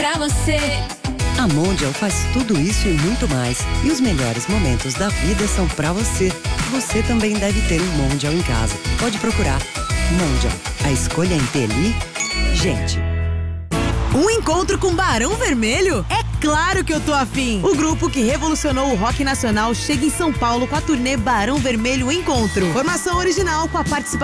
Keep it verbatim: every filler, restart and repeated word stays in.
pra você. A Mondial faz tudo isso e muito mais. E os melhores momentos da vida são pra você. Você também deve ter um Mondial em casa. Pode procurar. Mondial. A escolha é inteligente. Um encontro com Barão Vermelho? É claro que eu tô afim! O grupo que revolucionou o rock nacional chega em São Paulo com a turnê Barão Vermelho Encontro. Formação original com a participação